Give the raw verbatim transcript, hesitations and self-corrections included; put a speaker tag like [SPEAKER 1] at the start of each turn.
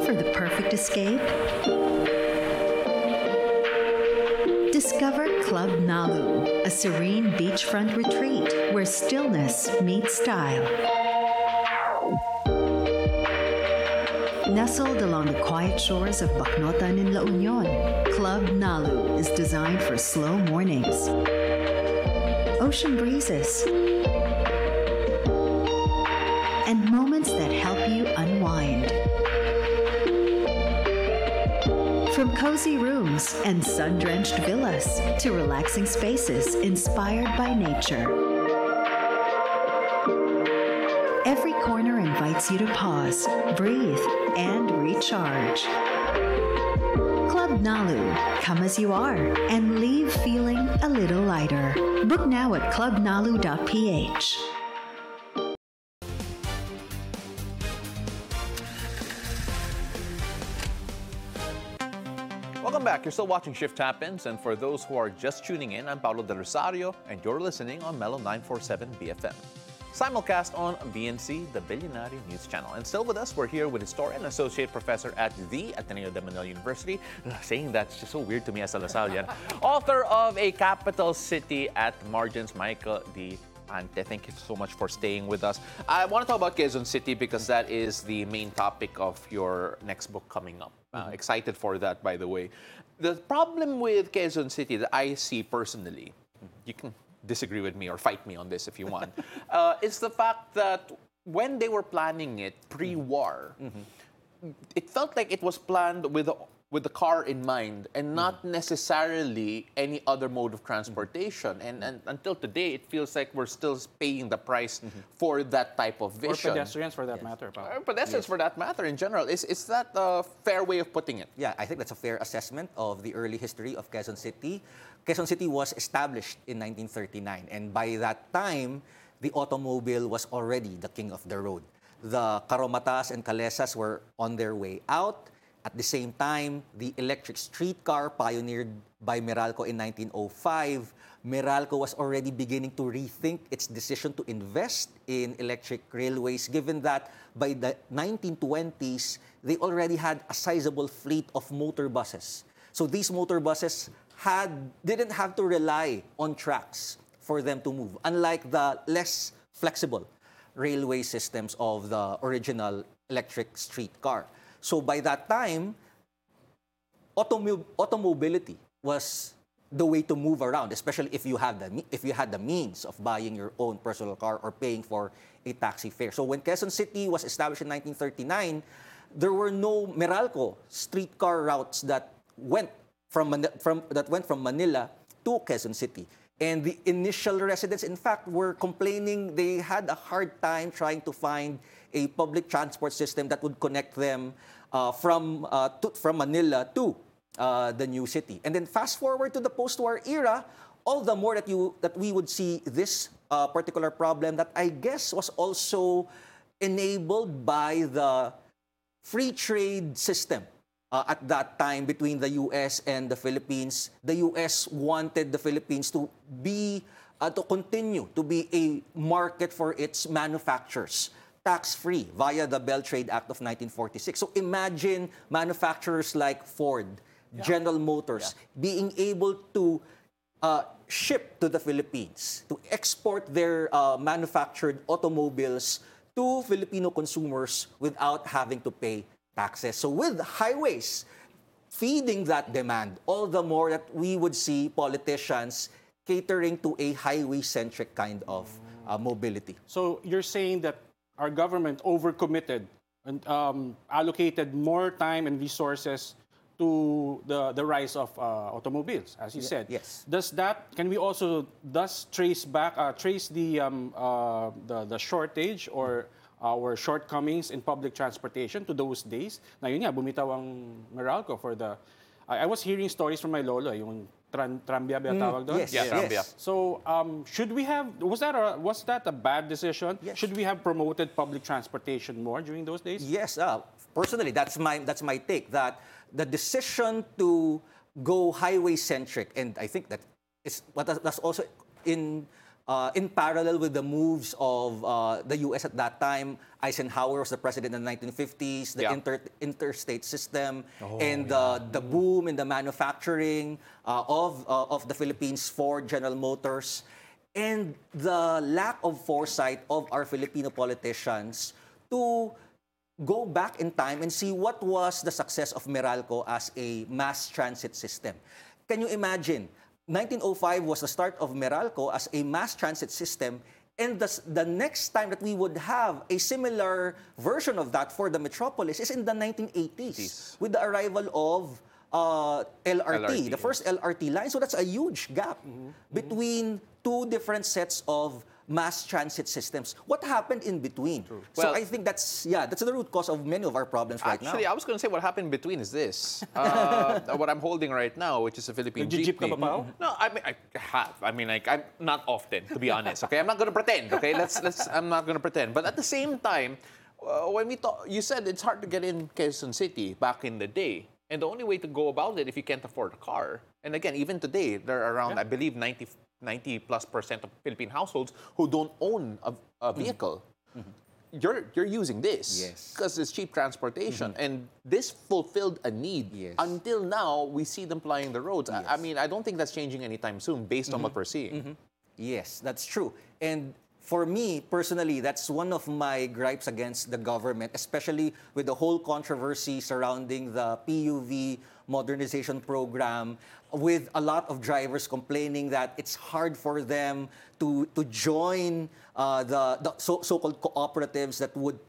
[SPEAKER 1] for the perfect escape? Discover Club Nalu, a serene beachfront retreat where stillness meets style. Nestled along the quiet shores of Bacnotan in La Union, Club Nalu is designed for slow mornings, ocean breezes, and moments that help you unwind. From cozy rooms and sun-drenched villas to relaxing spaces inspired by nature. Every corner invites you to pause, breathe, and recharge. Club Nalu, come as you are and leave feeling a little lighter. Book now at club nalu dot p h.
[SPEAKER 2] Welcome back. You're still watching Shift Happens, and for those who are just tuning in, I'm Paolo Del Rosario, and you're listening on Mellow nine forty-seven B F M. Simulcast on B N C, the Billionaire News Channel. And still with us, we're here with historian, associate professor at the Ateneo de Manila University. Saying that's just so weird to me as a Lasallian. Author of A Capital City at Margins, Michael D. Ante. Thank you so much for staying with us. I want to talk about Quezon City because that is the main topic of your next book coming up. Uh, mm-hmm. Excited for that, by the way. The problem with Quezon City that I see personally, you can disagree with me or fight me on this if you want, uh, is the fact that when they were planning it pre-war, mm-hmm. it felt like it was planned with with the car in mind and not mm-hmm. necessarily any other mode of transportation. Mm-hmm. And, and until today, it feels like we're still paying the price mm-hmm. for that type of vision.
[SPEAKER 3] Or pedestrians, for that yes. matter.
[SPEAKER 2] Or pedestrians, yes. for that matter, in general. Is, is that a fair way of putting it?
[SPEAKER 4] Yeah, I think that's a fair assessment of the early history of Quezon City. Quezon City was established in nineteen thirty-nine, and by that time, the automobile was already the king of the road. The Karomatas and Kalesas were on their way out. At the same time, the electric streetcar pioneered by Meralco in nineteen oh five, Meralco was already beginning to rethink its decision to invest in electric railways, given that by the nineteen twenties, they already had a sizable fleet of motor buses. So these motor buses had, didn't have to rely on tracks for them to move, unlike the less flexible railway systems of the original electric streetcar. So by that time, automo- automobility was the way to move around, especially if you had the if you had the means of buying your own personal car or paying for a taxi fare. So when Quezon City was established in nineteen thirty-nine, there were no Meralco streetcar routes that went from, Man- from that went from Manila to Quezon City. And the initial residents, in fact, were complaining they had a hard time trying to find a public transport system that would connect them uh, from, uh, to, from Manila to uh, the new city. And then fast forward to the post-war era, all the more that, you, that we would see this uh, particular problem that I guess was also enabled by the free trade system. Uh, at that time between the U S and the Philippines. The U S wanted the Philippines to be, uh, to continue to be a market for its manufacturers, tax-free via the Bell Trade Act of nineteen forty-six. So imagine manufacturers like Ford, yeah. General Motors, yeah. being able to uh, ship to the Philippines, to export their uh, manufactured automobiles to Filipino consumers without having to pay taxes. So with highways feeding that demand, all the more that we would see politicians catering to a highway-centric kind of uh, mobility.
[SPEAKER 3] So you're saying that our government overcommitted and um, allocated more time and resources to the, the rise of uh, automobiles, as you
[SPEAKER 4] yeah,
[SPEAKER 3] said.
[SPEAKER 4] Yes.
[SPEAKER 3] Does that, can we also thus trace back, uh, trace the, um, uh, the, the shortage or our shortcomings in public transportation to those days? Na yun nga, bumitaw ang Meralco for the... I, I was hearing stories from my lolo, yung tran, trambia ba tawag doon?
[SPEAKER 4] Yes,
[SPEAKER 2] yeah,
[SPEAKER 4] yes.
[SPEAKER 2] trambia.
[SPEAKER 4] Yes.
[SPEAKER 3] So, um, should we have... Was that a, was that a bad decision?
[SPEAKER 4] Yes.
[SPEAKER 3] Should we have promoted public transportation more during those days?
[SPEAKER 4] Yes. Uh, personally, that's my, that's my take, that the decision to go highway-centric, and I think that is what that's also in... uh, in parallel with the moves of uh, the U S at that time. Eisenhower was the president in the nineteen fifties, the
[SPEAKER 2] Yeah.
[SPEAKER 4] inter- interstate system, and uh, the boom in the manufacturing uh, of, uh, of the Philippines, Ford, General Motors, and the lack of foresight of our Filipino politicians to go back in time and see what was the success of Meralco as a mass transit system. Can you imagine? nineteen oh five was the start of Meralco as a mass transit system, and the, the next time that we would have a similar version of that for the metropolis is in the nineteen eighties with the arrival of uh, L R T,
[SPEAKER 2] L R T,
[SPEAKER 4] the first L R T line. So that's a huge gap between two different sets of mass transit systems. What happened in between? So
[SPEAKER 2] Well-
[SPEAKER 4] I think that's, yeah, that's the root cause of many of our problems right
[SPEAKER 2] Actually,
[SPEAKER 4] now.
[SPEAKER 2] I was going to say what happened in between is this. Uh, what I'm holding right now, which is a Philippine
[SPEAKER 3] Nagji-jeep ka
[SPEAKER 2] jeepney.
[SPEAKER 3] ba, Pao?
[SPEAKER 2] No, I mean I have. I mean, like I'm not often, to be honest. Okay, I'm not going to pretend. Okay, let's let's. I'm not going to pretend. But at the same time, uh, when we talk, you said it's hard to get in Quezon City back in the day, and the only way to go about it if you can't afford a car. And again, even today, there are around, I believe, ninety, ninety plus percent of Philippine households who don't own a, a vehicle. You're you're using this
[SPEAKER 4] Yes.
[SPEAKER 2] because it's cheap transportation, and this fulfilled a need.
[SPEAKER 4] Yes.
[SPEAKER 2] Until now, we see them plying the roads. I, I mean, I don't think that's changing anytime soon, based on what we're seeing.
[SPEAKER 4] Yes, that's true. And for me, personally, that's one of my gripes against the government, especially with the whole controversy surrounding the P U V modernization program, with a lot of drivers complaining that it's hard for them to, to join uh, the, the so, so-called cooperatives that would